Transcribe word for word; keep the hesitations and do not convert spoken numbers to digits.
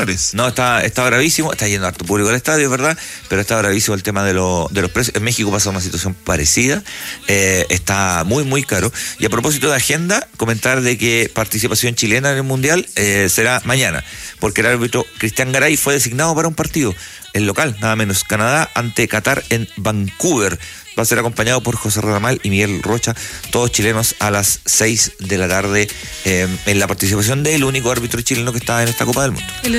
espectadores. No, está, está bravísimo, está yendo harto público al estadio, es verdad, pero está bravísimo el tema de, lo, de los precios. En México pasa una situación parecida, eh, está muy, muy caro. Y a propósito de agenda, comentar de que participación chilena en el Mundial eh, será mañana, porque el árbitro Cristian Garay fue designado para un partido, el local, nada menos, Canadá ante Qatar en Vancouver. Va a ser acompañado por José Ramal y Miguel Rocha, todos chilenos, a las seis de la tarde, eh, en la participación del único árbitro chileno que está en esta Copa del Mundo.